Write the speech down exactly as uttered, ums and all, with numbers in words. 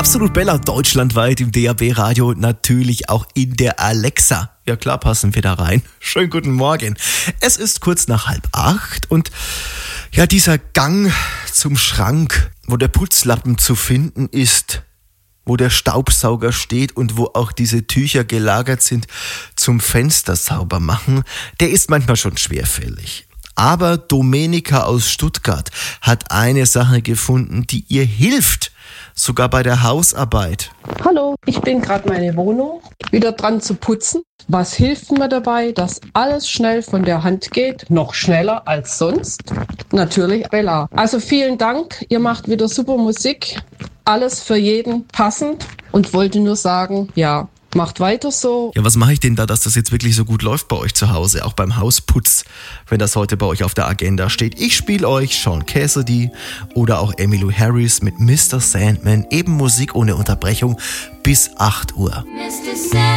Absolut Bella deutschlandweit im D A B-Radio, natürlich auch in der Alexa. Ja klar, passen wir da rein. Schönen guten Morgen. Es ist kurz nach halb acht und ja, dieser Gang zum Schrank, wo der Putzlappen zu finden ist, wo der Staubsauger steht und wo auch diese Tücher gelagert sind zum Fenster sauber machen, der ist manchmal schon schwerfällig. Aber Domenica aus Stuttgart hat eine Sache gefunden, die ihr hilft, sogar bei der Hausarbeit. Hallo, ich bin gerade meine Wohnung wieder dran zu putzen. Was hilft mir dabei, dass alles schnell von der Hand geht? Noch schneller als sonst? Natürlich Bella. Also vielen Dank, ihr macht wieder super Musik. Alles für jeden passend und wollte nur sagen, ja, macht weiter so. Ja, was mache ich denn da, dass das jetzt wirklich so gut läuft bei euch zu Hause, auch beim Hausputz, wenn das heute bei euch auf der Agenda steht? Ich spiele euch Sean Cassidy oder auch Emmylou Harris mit Mister Sandman, eben Musik ohne Unterbrechung bis acht Uhr. Mister Sandman.